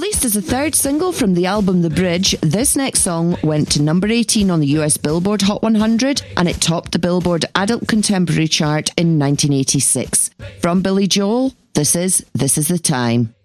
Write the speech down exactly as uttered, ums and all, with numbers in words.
Released as a third single from the album The Bridge, this next song went to number eighteen on the U S Billboard Hot one hundred, and it topped the Billboard Adult Contemporary chart in nineteen eighty-six. From Billy Joel, this is This Is the Time.